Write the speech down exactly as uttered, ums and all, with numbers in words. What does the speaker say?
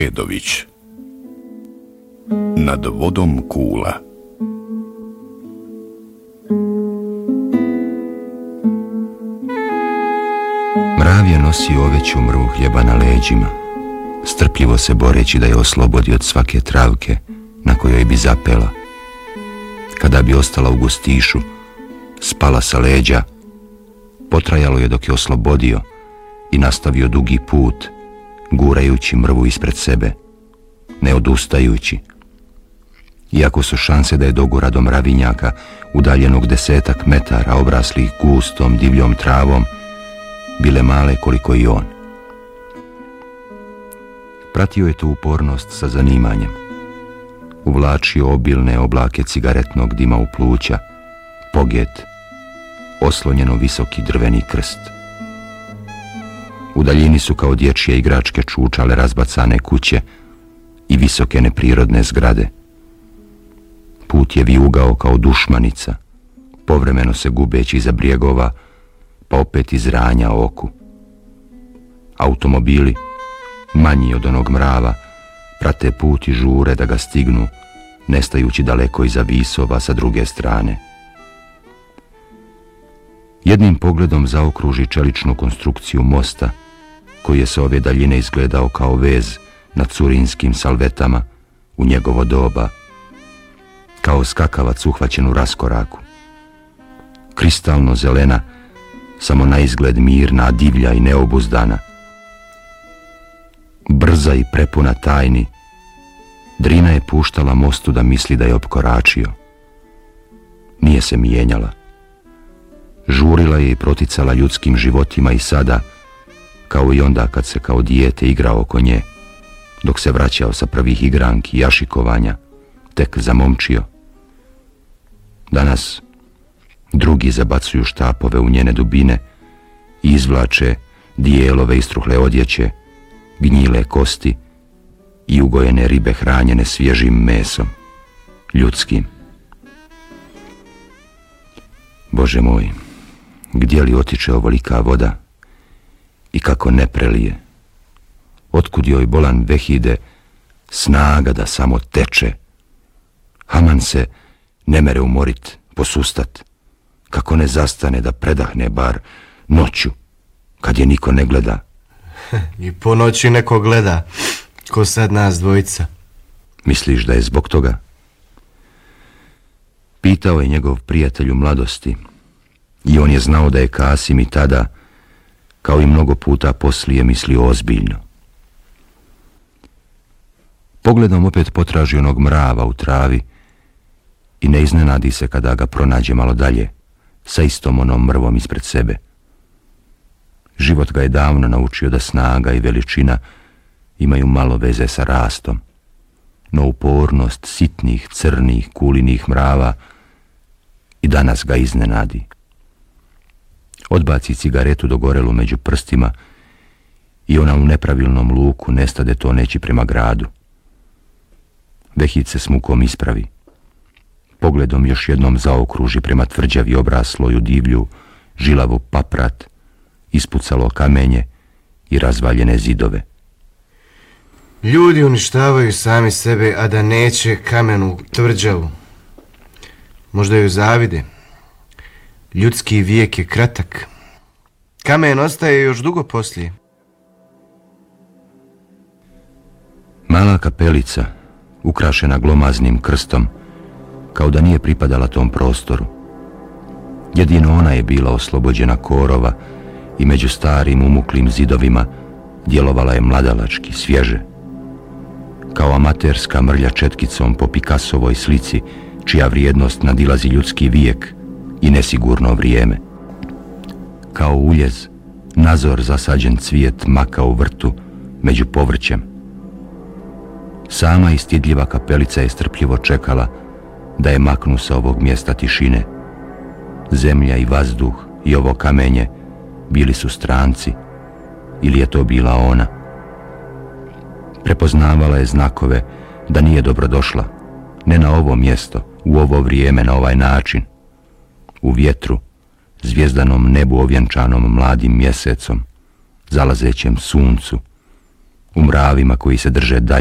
Edović. Nad vodom kula. Mrav je nosio oveću mrvu hljeba na leđima, strpljivo se boreći da je oslobodi od svake travke na kojoj bi zapela. Kada bi ostala u gustišu, spala sa leđa, potrajalo je dok je oslobodio i nastavio dugi put, gurajući mrvu ispred sebe, ne odustajući. Iako su šanse da je dogura do mravinjaka, udaljenog desetak metara obraslih gustom, divljom travom, bile male koliko i on. Pratio je tu upornost sa zanimanjem. Uvlačio obilne oblake cigaretnog dima u pluća, poget, oslonjeno visoki drveni krst. U daljini su kao dječje igračke čučale razbacane kuće i visoke neprirodne zgrade. Put je vijugao kao dušmanica, povremeno se gubeći iza brijegova, pa opet izranja oku. Automobili, manji od onog mrava, prate put i žure da ga stignu, nestajući daleko iza visova sa druge strane. Jednim pogledom zaokruži čeličnu konstrukciju mosta, koji je sa ove daljine izgledao kao vez na curinskim salvetama u njegovo doba, kao skakavac uhvaćen u raskoraku. Kristalno zelena, samo na izgled mirna, divlja i neobuzdana. Brza i prepuna tajni, Drina je puštala mostu da misli da je opkoračio. Nije se mijenjala. Žurila je i proticala ljudskim životima i sada, kao i onda kad se kao dijete igrao oko nje, dok se vraćao sa prvih igranki i jašikovanja, tek zamomčio. Danas drugi zabacuju štapove u njene dubine i izvlače dijelove istruhle odjeće, gnjile kosti i ugojene ribe hranjene svježim mesom, ljudskim. Bože moj, gdje li otiče ovolika voda i kako ne prelije? Otkud joj bolan vehide snaga da samo teče? Haman se ne mere umorit, posustat, kako ne zastane da predahne bar noću, kad je niko ne gleda. I po noći neko gleda, ko sad nas dvojica. Misliš da je zbog toga? Pitao je njegov prijatelj u mladosti i on je znao da je Kasim i tada, kao i mnogo puta poslije, mislio ozbiljno. Pogledom opet potraži onog mrava u travi i ne iznenadi se kada ga pronađe malo dalje, sa istom onom mrvom ispred sebe. Život ga je davno naučio da snaga i veličina imaju malo veze sa rastom, no upornost sitnih, crnih, kulinih mrava i danas ga iznenadi. Odbaci cigaretu dogorelu među prstima i ona u nepravilnom luku nestade toneći prema gradu. Vehid se s mukom ispravi. Pogledom još jednom zaokruži prema tvrđavi obrasloju divlju, žilavu paprat, ispucalo kamenje i razvaljene zidove. Ljudi uništavaju sami sebe, a da neće kamenu tvrđavu. Možda ju zavide. Ljudski vijek je kratak. Kamen ostaje još dugo poslije. Mala kapelica, ukrašena glomaznim krstom, kao da nije pripadala tom prostoru. Jedino ona je bila oslobođena korova i među starim umuklim zidovima djelovala je mladalački, svježe. Kao amaterska mrlja četkicom po Picassovoj slici, čija vrijednost nadilazi ljudski vijek i nesigurno vrijeme. Kao uljez, nazor zasađen cvijet maka u vrtu među povrćem. Sama i stidljiva kapelica je strpljivo čekala da je maknu sa ovog mjesta tišine. Zemlja i vazduh i ovo kamenje bili su stranci, ili je to bila ona? Prepoznavala je znakove da nije dobrodošla, ne na ovo mjesto, u ovo vrijeme, na ovaj način. U vjetru, zvjezdanom nebu ovjenčanom mladim mjesecom, zalazećem suncu, u mravima koji se drže dalje